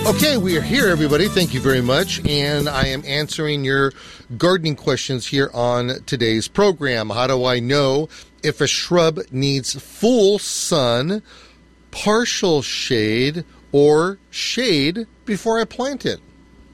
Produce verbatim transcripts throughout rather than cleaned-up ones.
Okay, we are here, everybody. Thank you very much. And I am answering your gardening questions here on today's program. How do I know if a shrub needs full sun, partial shade, or shade before I plant it?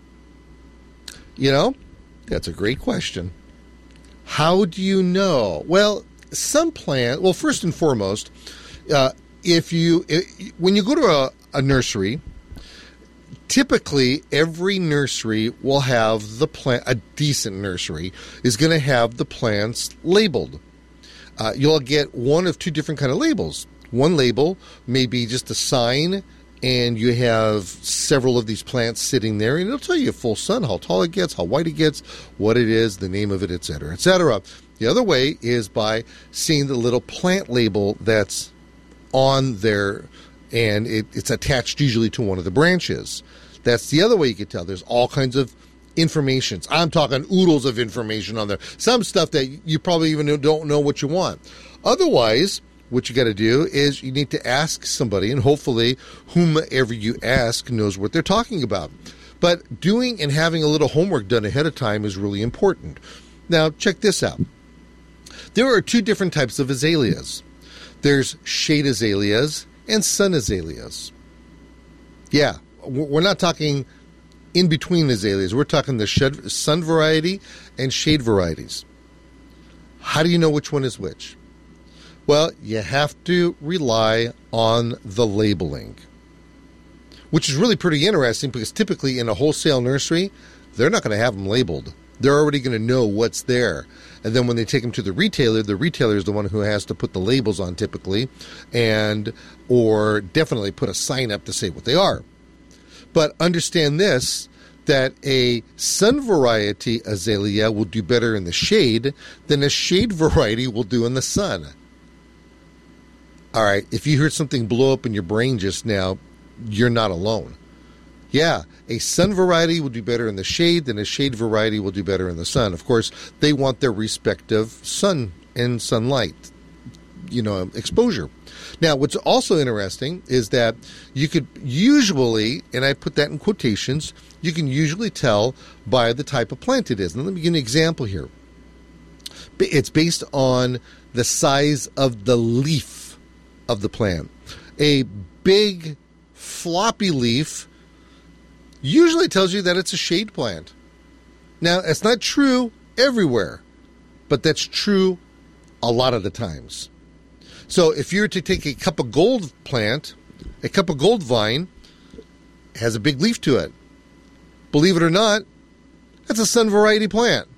You know, that's a great question. How do you know? Well, some plant, well, first and foremost, uh, if you, if, when you go to a, a nursery, typically, every nursery will have the plant, a decent nursery is going to have the plants labeled. Uh, you'll get one of two different kind of labels. One label may be just a sign, and you have several of these plants sitting there, and it'll tell you full sun, how tall it gets, how white it gets, what it is, the name of it, et cetera, et cetera. The other way is by seeing the little plant label that's on there, and it, it's attached usually to one of the branches. That's the other way you can tell. There's all kinds of information. I'm talking oodles of information on there. Some stuff that you probably even don't know what you want. Otherwise, what you got to do is you need to ask somebody, and hopefully whomever you ask knows what they're talking about. But doing and having a little homework done ahead of time is really important. Now, check this out. There are two different types of azaleas. There's shade azaleas and sun azaleas. Yeah. We're not talking in between azaleas. We're talking the sun variety and shade varieties. How do you know which one is which? Well, you have to rely on the labeling, which is really pretty interesting because typically in a wholesale nursery, they're not going to have them labeled. They're already going to know what's there. And then when they take them to the retailer, the retailer is the one who has to put the labels on typically, and or definitely put a sign up to say what they are. But understand this, that a sun variety azalea will do better in the shade than a shade variety will do in the sun. All right, if you heard something blow up in your brain just now, you're not alone. Yeah, a sun variety will do better in the shade than a shade variety will do better in the sun. Of course, they want their respective sun and sunlight, you know, exposure. Now, what's also interesting is that you could usually, and I put that in quotations, you can usually tell by the type of plant it is. And let me give you an example here. It's based on the size of the leaf of the plant. A big, floppy leaf usually tells you that it's a shade plant. Now, it's not true everywhere, but that's true a lot of the times. So if you were to take a cup of gold plant, a cup of gold vine has a big leaf to it. Believe it or not, that's a sun variety plant.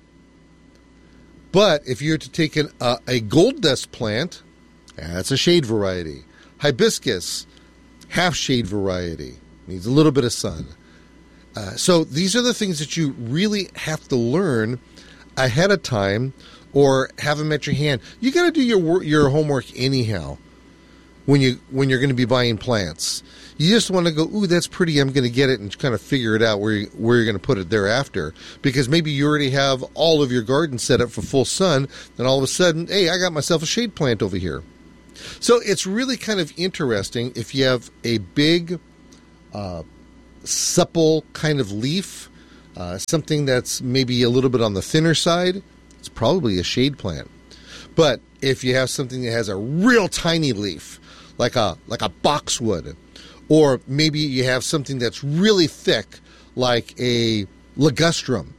But if you were to take an, uh, a gold dust plant, that's a shade variety. Hibiscus, half shade variety, needs a little bit of sun. Uh, so these are the things that you really have to learn ahead of time, or have them at your hand. You got to do your your homework anyhow when you when you're going to be buying plants. You just want to go, ooh, that's pretty. I'm going to get it, and kind of figure it out where you, where you're going to put it thereafter. Because maybe you already have all of your garden set up for full sun, and all of a sudden, hey, I got myself a shade plant over here. So it's really kind of interesting if you have a big, uh, supple kind of leaf, uh, something that's maybe a little bit on the thinner side. It's probably a shade plant. But if you have something that has a real tiny leaf, like a like a boxwood, or maybe you have something that's really thick, like a ligustrum,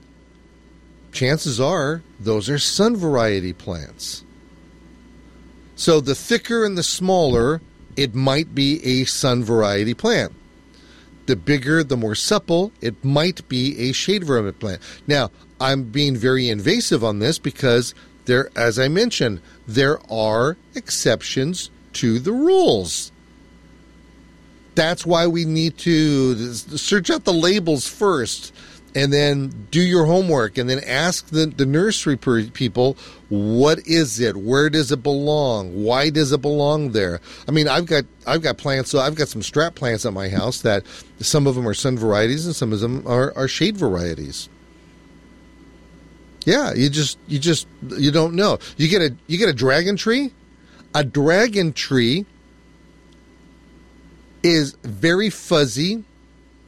chances are those are sun variety plants. So the thicker and the smaller, it might be a sun variety plant. The bigger, the more supple, it might be a shade variety plant. Now, I'm being very invasive on this because there, as I mentioned, there are exceptions to the rules. That's why we need to search out the labels first, and then do your homework, and then ask the, the nursery people, what is it? Where does it belong? Why does it belong there? I mean, I've got I've got plants, so I've got some strap plants at my house that some of them are sun varieties and some of them are, are shade varieties. Yeah, you just you just you don't know. You get a you get a dragon tree. A dragon tree is very fuzzy,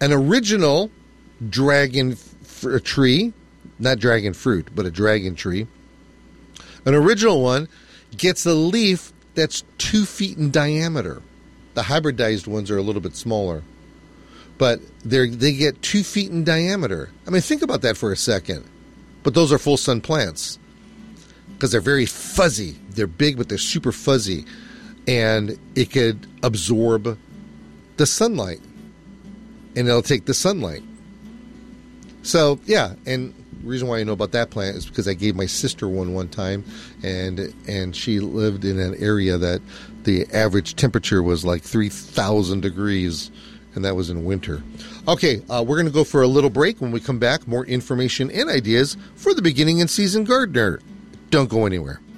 An original dragon f- tree, not dragon fruit, but a dragon tree, an original one gets a leaf that's two feet in diameter. The hybridized ones are a little bit smaller, but they they get two feet in diameter. I mean, think about that for a second. But those are full sun plants because they're very fuzzy. They're big, but they're super fuzzy, and it could absorb the sunlight, and it'll take the sunlight. So yeah, and the reason why I know about that plant is because I gave my sister one one time, and and she lived in an area that the average temperature was like three thousand degrees, and that was in winter. Okay, uh, we're going to go for a little break. When we come back, more information and ideas for the beginning and season gardener. Don't go anywhere.